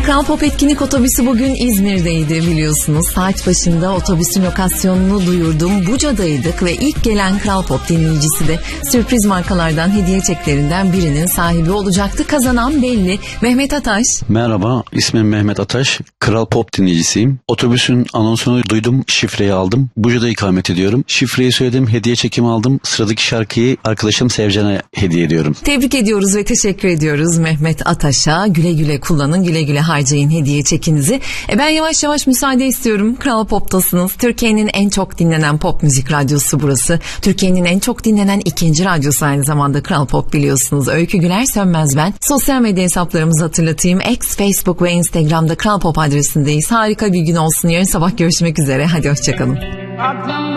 Kral Pop etkinlik otobüsü bugün İzmir'deydi biliyorsunuz. Saat başında otobüsün lokasyonunu duyurdum. Buca'daydık ve ilk gelen Kral Pop dinleyicisi de sürpriz markalardan hediye çeklerinden birinin sahibi olacaktı. Kazanan belli. Mehmet Ataş. Merhaba, ismim Mehmet Ataş. Kral Pop dinleyicisiyim. Otobüsün anonsunu duydum, şifreyi aldım. Buca'da ikamet ediyorum. Şifreyi söyledim, hediye çekimi aldım. Sıradaki şarkıyı arkadaşım Sevcan'a hediye ediyorum. Tebrik ediyoruz ve teşekkür ediyoruz Mehmet Ataş'a. Güle güle kullanın, güle güle harcayın hediye çekinizi. Ben yavaş yavaş müsaade istiyorum. Kral Pop'tasınız. Türkiye'nin en çok dinlenen pop müzik radyosu burası. Türkiye'nin en çok dinlenen ikinci radyosu aynı zamanda Kral Pop biliyorsunuz. Öykü Güler Sönmez ben. Sosyal medya hesaplarımızı hatırlatayım. X, Facebook ve Instagram'da Kral Pop adresindeyiz. Harika bir gün olsun. Yarın sabah görüşmek üzere. Hadi hoşçakalın.